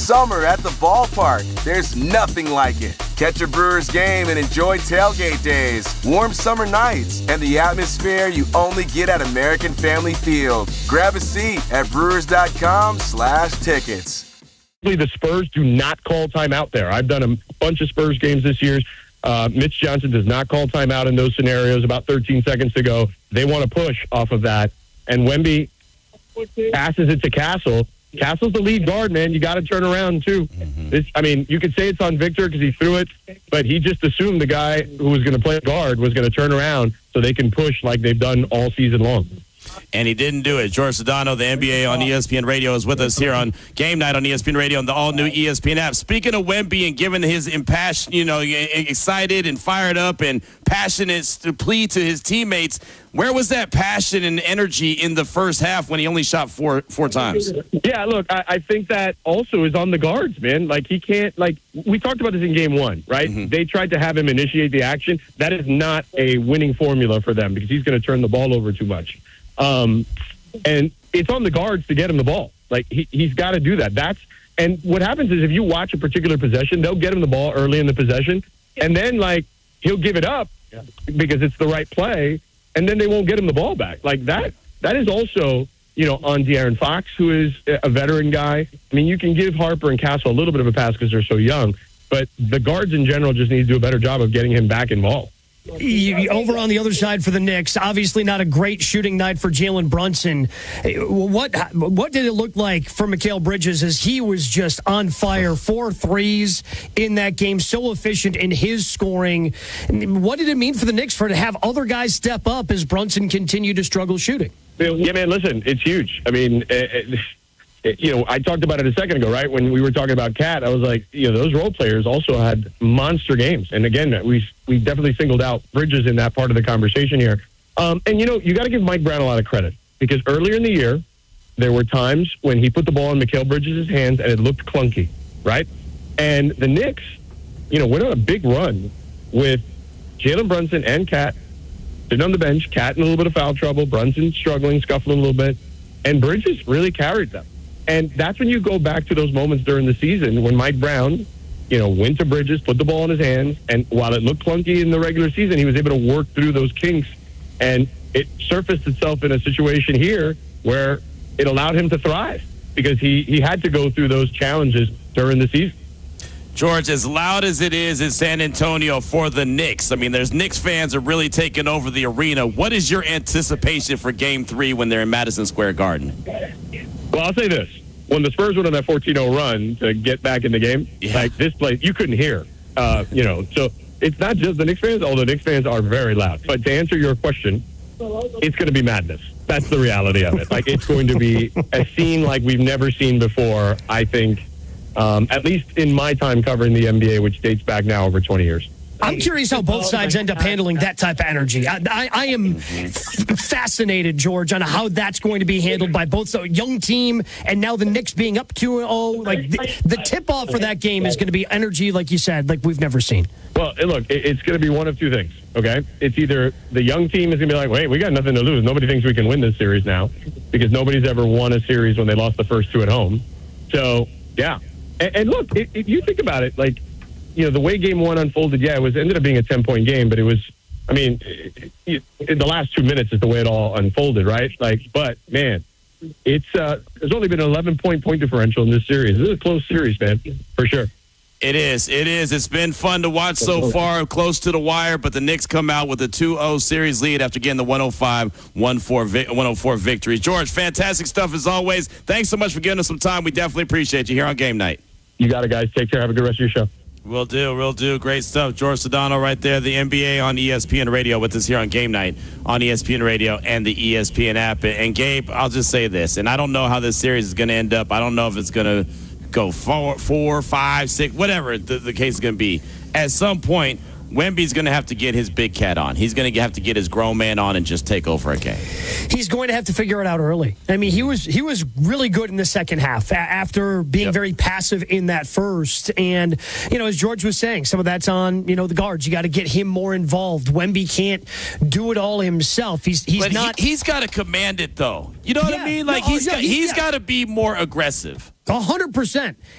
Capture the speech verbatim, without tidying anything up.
summer at the ballpark. There's nothing like it. Catch a Brewers game and enjoy tailgate days, warm summer nights, and the atmosphere you only get at American Family Field. Grab a seat at brewers.com slash tickets. The Spurs do not call timeout there. I've done a bunch of Spurs games this year. Uh, Mitch Johnson does not call timeout in those scenarios. About thirteen seconds to go, they want to push off of that. And Wemby passes it to Castle. Castle's the lead guard, man. You got to turn around, too. Mm-hmm. This, I mean, you could say it's on Victor because he threw it, but he just assumed the guy who was going to play guard was going to turn around so they can push like they've done all season long. And he didn't do it. George Sedano, the N B A on E S P N Radio, is with us here on Game Night on E S P N Radio and the all-new E S P N app. Speaking of Wemby and giving his impassioned, you know, excited and fired up and passionate plea to his teammates, where was that passion and energy in the first half when he only shot four four times? Yeah, look, I, I think that also is on the guards, man. Like, he can't, like, we talked about this in game one, right? Mm-hmm. They tried to have him initiate the action. That is not a winning formula for them because he's going to turn the ball over too much. Um, and it's on the guards to get him the ball. Like, he, he's got to do that. That's, and what happens is if you watch a particular possession, they'll get him the ball early in the possession, and then, like, he'll give it up because it's the right play, and then they won't get him the ball back. Like, that, that is also, you know, on De'Aaron Fox, who is a veteran guy. I mean, you can give Harper and Castle a little bit of a pass because they're so young, but the guards in general just need to do a better job of getting him back involved. Over on the other side for the Knicks, obviously not a great shooting night for Jalen Brunson. What what did it look like for Mikal Bridges as he was just on fire? Four threes in that game, so efficient in his scoring. What did it mean for the Knicks for to have other guys step up as Brunson continued to struggle shooting? Yeah, man, listen, it's huge. I mean, it, it, you know, I talked about it a second ago, right? When we were talking about Cat, I was like, you know, those role players also had monster games. And again, we we definitely singled out Bridges in that part of the conversation here. Um, and, you know, you got to give Mike Brown a lot of credit because earlier in the year, there were times when he put the ball in Mikal Bridges' hands and it looked clunky, right? And the Knicks, you know, went on a big run with Jalen Brunson and Cat sitting on the bench, Cat in a little bit of foul trouble, Brunson struggling, scuffling a little bit, and Bridges really carried them. And that's when you go back to those moments during the season when Mike Brown, you know, went to Bridges, put the ball in his hands, and while it looked clunky in the regular season, he was able to work through those kinks, and it surfaced itself in a situation here where it allowed him to thrive because he, he had to go through those challenges during the season. George, as loud as it is in San Antonio for the Knicks, I mean, there's Knicks fans are really taking over the arena. What is your anticipation for Game three when they're in Madison Square Garden? Well, I'll say this. When the Spurs went on that fourteen oh run to get back in the game, yeah. like this place, you couldn't hear. Uh, you know, so it's not just the Knicks fans, although Knicks fans are very loud. But to answer your question, it's going to be madness. That's the reality of it. Like, it's going to be a scene like we've never seen before, I think, um, at least in my time covering the N B A, which dates back now over twenty years. I'm curious how both sides end up handling that type of energy. I, I, I am fascinated, George, on how that's going to be handled by both the young team and now the Knicks being up two oh. Like, the, the tip-off for that game is going to be energy, like you said, like we've never seen. Well, look, it's going to be one of two things, okay? It's either the young team is going to be like, wait, we got nothing to lose. Nobody thinks we can win this series now because nobody's ever won a series when they lost the first two at home. So, yeah. And, and look, if, if you think about it, like, you know, the way game one unfolded, yeah, it was ended up being a ten-point game, but it was, I mean, it, it, in the last two minutes is the way it all unfolded, right? Like, but, man, it's, uh, there's only been an eleven-point point differential in this series. This is a close series, man, for sure. It is. It is. It's been fun to watch so far, close to the wire, but the Knicks come out with a two oh series lead after getting the one oh five one oh four victory. George, fantastic stuff as always. Thanks so much for giving us some time. We definitely appreciate you here on Game Night. You got it, guys. Take care. Have a good rest of your show. Will do, will do. Great stuff. George Sedano right there, the N B A on E S P N Radio with us here on Game Night on E S P N Radio and the E S P N app. And, Gabe, I'll just say this, and I don't know how this series is going to end up. I don't know if it's going to go four, four, five, six, whatever the, the case is going to be. At some point, Wemby's going to have to get his big cat on. He's going to have to get his grown man on and just take over a game. He's going to have to figure it out early. I mean, he was he was really good in the second half after being yep. very passive in that first. And, you know, as George was saying, some of that's on, you know, the guards. You got to get him more involved. Wemby can't do it all himself. He's he's but not. He, he's got to command it, though. You know what yeah, I mean? Like, no, he's no, got, he's yeah. got to be more aggressive. A hundred percent.